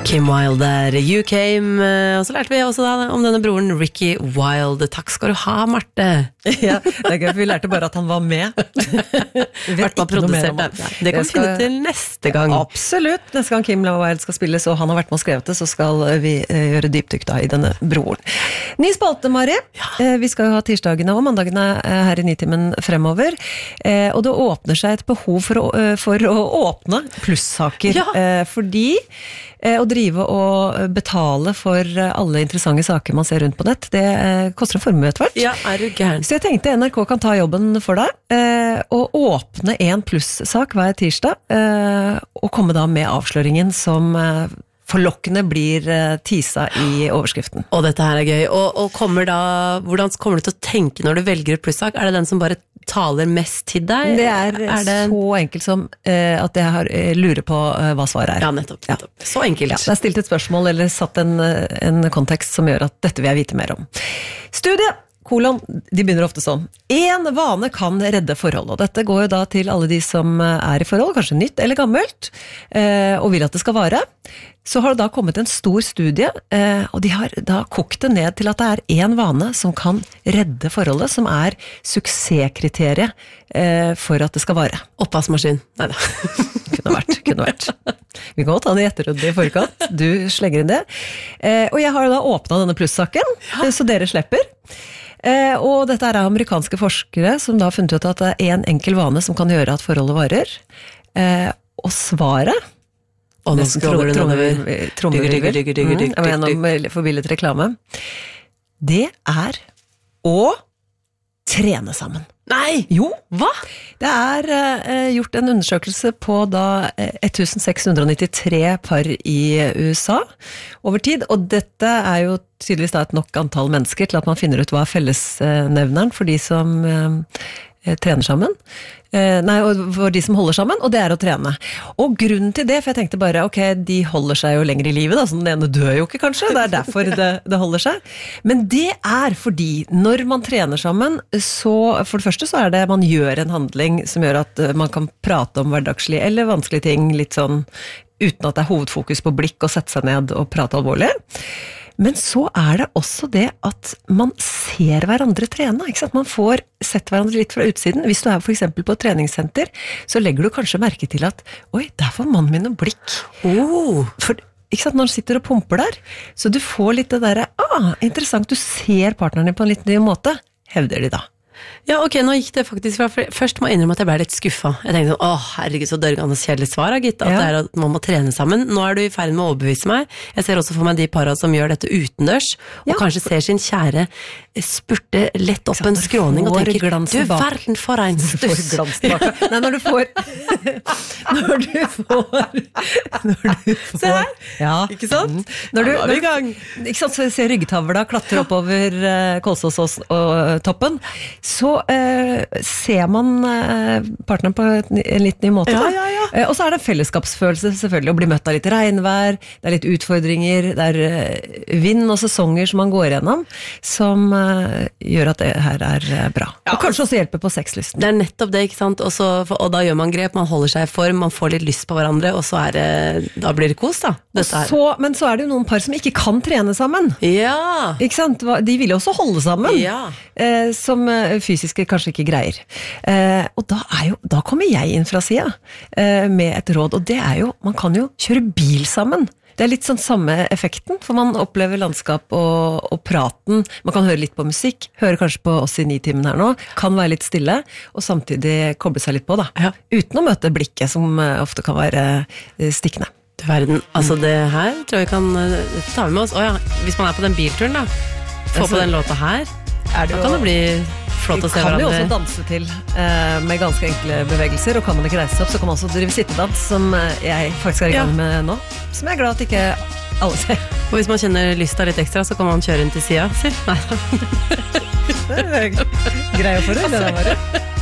Kim Wilde der, You Came, og så lærte vi også da om denne broren Ricky Wilde. Takk skal du ha, Marte. Ja, det gøy, vi lærte bare at han var med. Vært bare produsert det. Det kan vi finne til neste gang. Absolutt, neste gang Kim Wilde skal spilles, og han har vært med og skrevet det, så skal vi gjøre dypdykk da i denne broren. Ny spalte, Mari. Ja. Vi skal jo ha tirsdagene og mandagene her i Nitimen fremover, og det åpner seg et behov for å åpne plussaker, fordi å drive og betale for alle interessante saker man ser rundt på nett, det koster en formue etter hvert. Ja, du gæren? Så jeg tenkte NRK kan ta jobben for deg, og åpne en plussak hver tirsdag, og komme da med avsløringen som forlokkende blir tisa i overskriften. Og dette her gøy. Og hvordan kommer du til å tenke når du velger et plussak? Er det den som bare taler mest til deg? Det er så enkelt som at jeg lurer på hva svaret er. Ja, nettopp. Så enkelt. Ja, det er stilt et spørsmål eller satt en kontekst som gjør at dette vil jeg vite mer om. Studiet! De begynner ofte sånn. En vane kan redde forhold, og dette går jo da til alle de som er i forhold, kanskje nytt eller gammelt, og vil at det skal vare. Så har det da kommet en stor studie, og de har da kokt det ned til at det er en vane som kan redde forholdet, som er suksesskriteriet for at det skal vare. Oppvaskmaskin. Neida. Kunne vært. Vi kan ta det i etterrunde i forkant. Du slenger inn det. Og jeg har da åpnet denne plussaken, så dere slipper. Og dette er amerikanske forskere som da har funnet ut at det er en enkel vane som kan gjøre at forholdet varer. Og svaret og nå scroller du nedover gjennom forbildet reklame, det er å trene sammen. Nei! Jo, hva? Det er gjort en undersøkelse på da 1693 par i USA over tid, og dette er jo tydeligvis da et nok antall mennesker til at man finner ut hva er fellesnevneren for de som trener sammen. Og for de som holder sammen, og det er å trene. Og grunnen til det, for jeg tenkte bare, ok, de holder seg jo lenger i livet da, så den ene dør jo ikke kanskje, det er derfor det holder seg. Men det er fordi når man trener sammen, så for det første så er det man gjør en handling som gjør at man kan prate om hverdagslige eller vanskelige ting, litt sånn uten at det er hovedfokus på blikk og sette seg ned og prate alvorlig. Men så er det også det at man ser hverandre trene, ikke sant? Man får sett hverandre litt fra utsiden. Hvis du er for eksempel på et treningssenter, så legger du kanskje merke til at oi, der får mannen min noe blikk. For, ikke sant, når han sitter og pumper der, så du får litt det der, interessant, du ser partneren din på en litt ny måte, hevder de da. Ja, ok, nå gikk det faktisk først må jeg innrømme at jeg ble litt skuffet. Jeg tenkte sånn, herregud, så dørgende kjedelig svar, gitt, at det er at man må trene sammen. Nå er du i ferd med å overbevise meg. Jeg ser også for meg de parene som gjør dette utendørs, og kanskje ser sin kjære spurte lett opp en skråning og tenker, du verden for en stuss. Nei, når du får Se her, ikke sant? Når du er i gang. Ikke sant, så ser ryggtavla klatre oppover Kolsås og toppen, så ser man partneren på en litt ny måte. Og så er det fellesskapsfølelse selvfølgelig, å bli møtt av litt regnvær, det er litt utfordringer, det er vind og sesonger som man går gjennom, som gjør at det her er bra. Og kanskje også hjelper på sexlysten. Det er nettopp det, ikke sant? Og da gjør man grep, man holder seg i form, man får litt lyst på hverandre, og så da blir det kos da. Men så er det jo noen par som ikke kan trene sammen. Ja! Ikke sant? De vil jo også holde sammen, som fysiske kanskje ikke greier. Og da kommer jeg inn fra siden med et råd, og det er jo, man kan jo kjøre bil sammen. Det er litt sånn samme effekten, for man opplever landskap og praten, man kan høre litt på musikk, høre kanskje på oss i Nitimen her nå, kan være litt stille, og samtidig koble seg litt på da, uten å møte blikket som ofte kan være stikkende. Du verden, altså det her tror jeg dette tar vi med oss, hvis man er på den bilturen da, få på den låta her, da kan det bli flott å se hverandre. Vi kan jo også danse til med ganske enkle bevegelser, og kan man ikke reise seg opp, så kan man også drive sittedans, som jeg faktisk er i gang med nå, som jeg er glad at ikke alle ser. Og hvis man kjenner lysta litt ekstra, så kan man kjøre inn til siden, sier. Nei. Det er grei å få det, det der bare.